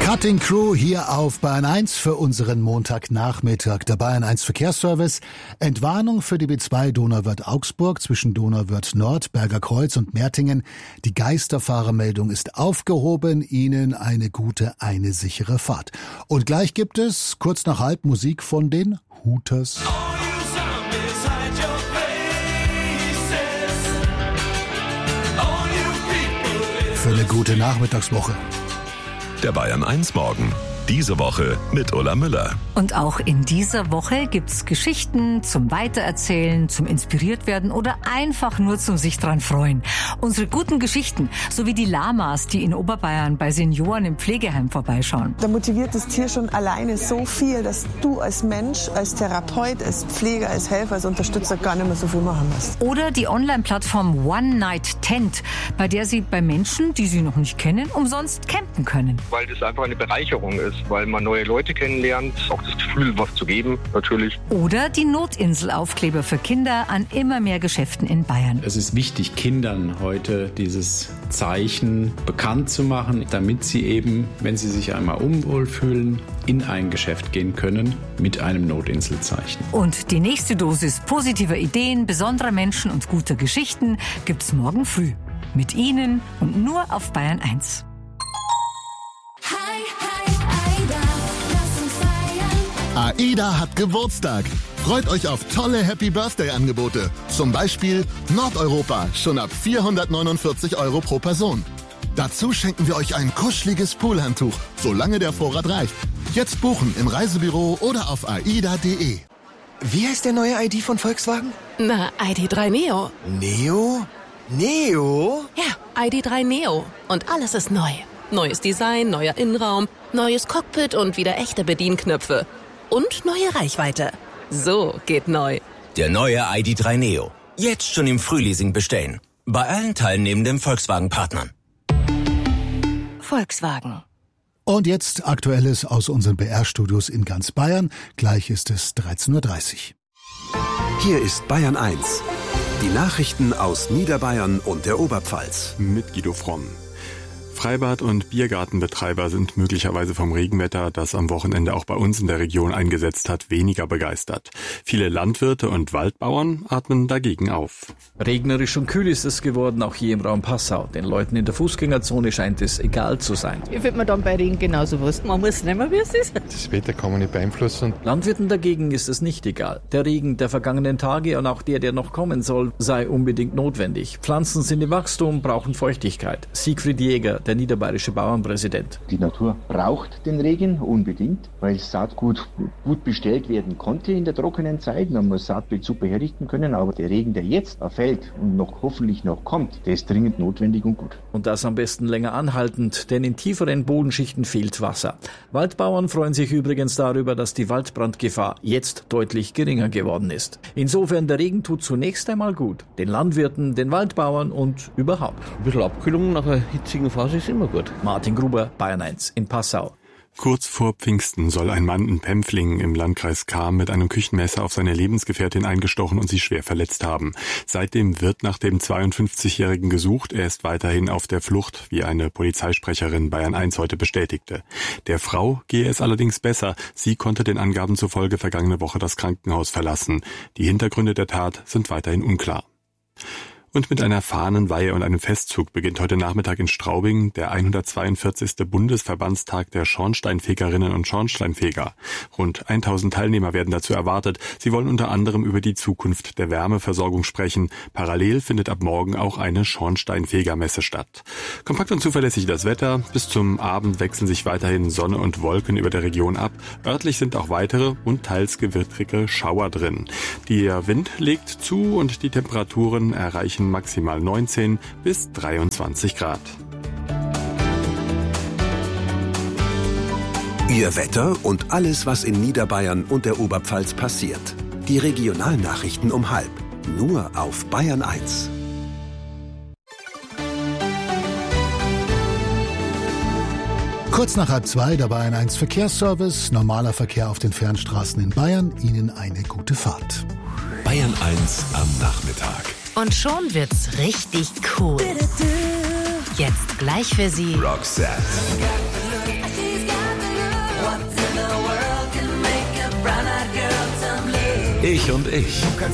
Cutting Crew hier auf Bayern 1 für unseren Montagnachmittag. Der Bayern 1 Verkehrsservice. Entwarnung für die B2 Donauwörth-Augsburg zwischen Donauwörth Nord, Berger Kreuz und Mertingen. Die Geisterfahrermeldung ist aufgehoben. Ihnen eine gute, eine sichere Fahrt. Und gleich gibt es kurz nach halb Musik von den Hooters. Für eine gute Nachmittagswoche. Der Bayern 1 Morgen. Diese Woche mit Ulla Müller. Und auch in dieser Woche gibt's Geschichten zum Weitererzählen, zum inspiriert werden oder einfach nur zum sich dran freuen. Unsere guten Geschichten, sowie die Lamas, die in Oberbayern bei Senioren im Pflegeheim vorbeischauen. Da motiviert das Tier schon alleine so viel, dass du als Mensch, als Therapeut, als Pfleger, als Helfer, als Unterstützer gar nicht mehr so viel machen musst. Oder die Online-Plattform One Night Tent, bei der Sie bei Menschen, die Sie noch nicht kennen, umsonst campen können. Weil das einfach eine Bereicherung ist, weil man neue Leute kennenlernt, auch das Gefühl, was zu geben, natürlich. Oder die Notinsel-Aufkleber für Kinder an immer mehr Geschäften in Bayern. Es ist wichtig, Kindern heute dieses Zeichen bekannt zu machen, damit sie eben, wenn sie sich einmal unwohl fühlen, in ein Geschäft gehen können mit einem Notinselzeichen. Und die nächste Dosis positiver Ideen, besonderer Menschen und guter Geschichten gibt's morgen früh. Mit Ihnen und nur auf Bayern 1. AIDA hat Geburtstag. Freut euch auf tolle Happy-Birthday-Angebote. Zum Beispiel Nordeuropa, schon ab 449 € pro Person. Dazu schenken wir euch ein kuscheliges Poolhandtuch, solange der Vorrat reicht. Jetzt buchen im Reisebüro oder auf aida.de. Wie heißt der neue ID von Volkswagen? Na, ID.3 Neo. Neo? Neo? Ja, ID.3 Neo. Und alles ist neu. Neues Design, neuer Innenraum, neues Cockpit und wieder echte Bedienknöpfe. Und neue Reichweite. So geht neu. Der neue ID.3 Neo. Jetzt schon im Frühleasing bestellen. Bei allen teilnehmenden Volkswagen-Partnern. Volkswagen. Und jetzt Aktuelles aus unseren BR-Studios in ganz Bayern. Gleich ist es 13:30 Uhr. Hier ist Bayern 1. Die Nachrichten aus Niederbayern und der Oberpfalz. Mit Guido Fromm. Freibad- und Biergartenbetreiber sind möglicherweise vom Regenwetter, das am Wochenende auch bei uns in der Region eingesetzt hat, weniger begeistert. Viele Landwirte und Waldbauern atmen dagegen auf. Regnerisch und kühl ist es geworden, auch hier im Raum Passau. Den Leuten in der Fußgängerzone scheint es egal zu sein. Ich finde mir dann bei Regen genauso was. Man muss nehmen, wie es ist. Das Wetter kann man nicht beeinflussen. Landwirten dagegen ist es nicht egal. Der Regen der vergangenen Tage und auch der noch kommen soll, sei unbedingt notwendig. Pflanzen sind im Wachstum, brauchen Feuchtigkeit. Siegfried Jäger, der niederbayerische Bauernpräsident. Die Natur braucht den Regen unbedingt, weil Saatgut gut bestellt werden konnte in der trockenen Zeit. Man muss Saatgut super herrichten können, aber der Regen, der jetzt fällt und hoffentlich noch kommt, der ist dringend notwendig und gut. Und das am besten länger anhaltend, denn in tieferen Bodenschichten fehlt Wasser. Waldbauern freuen sich übrigens darüber, dass die Waldbrandgefahr jetzt deutlich geringer geworden ist. Insofern, der Regen tut zunächst einmal gut. Den Landwirten, den Waldbauern und überhaupt. Ein bisschen Abkühlung nach einer hitzigen Phase ist immer gut. Martin Gruber, Bayern 1 in Passau. Kurz vor Pfingsten soll ein Mann in Pempflingen im Landkreis Cham mit einem Küchenmesser auf seine Lebensgefährtin eingestochen und sie schwer verletzt haben. Seitdem wird nach dem 52-Jährigen gesucht. Er ist weiterhin auf der Flucht, wie eine Polizeisprecherin Bayern 1 heute bestätigte. Der Frau gehe es allerdings besser. Sie konnte den Angaben zufolge vergangene Woche das Krankenhaus verlassen. Die Hintergründe der Tat sind weiterhin unklar. Und mit einer Fahnenweihe und einem Festzug beginnt heute Nachmittag in Straubing der 142. Bundesverbandstag der Schornsteinfegerinnen und Schornsteinfeger. Rund 1000 Teilnehmer werden dazu erwartet. Sie wollen unter anderem über die Zukunft der Wärmeversorgung sprechen. Parallel findet ab morgen auch eine Schornsteinfegermesse statt. Kompakt und zuverlässig das Wetter. Bis zum Abend wechseln sich weiterhin Sonne und Wolken über der Region ab. Örtlich sind auch weitere und teils gewittrige Schauer drin. Der Wind legt zu und die Temperaturen erreichen maximal 19 bis 23 Grad. Ihr Wetter und alles, was in Niederbayern und der Oberpfalz passiert. Die Regionalnachrichten um 12:30. Nur auf Bayern 1. Kurz nach 1:30 der Bayern 1 Verkehrsservice. Normaler Verkehr auf den Fernstraßen in Bayern. Ihnen eine gute Fahrt. Bayern 1 am Nachmittag. Und schon wird's richtig cool. Jetzt gleich für Sie Roxette. Ich und ich.